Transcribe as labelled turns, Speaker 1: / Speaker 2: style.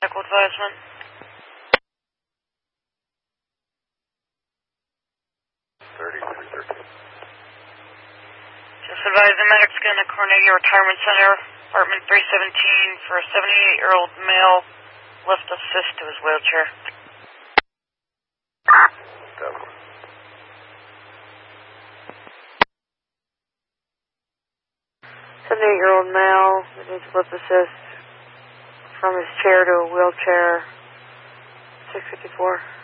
Speaker 1: Medical advisement. Just advising medic's going to Cornelia Retirement Center, apartment 317, for a 78-year-old male, lift assist to his wheelchair. 78-year-old male that needs lift assist from his chair to a wheelchair. 654.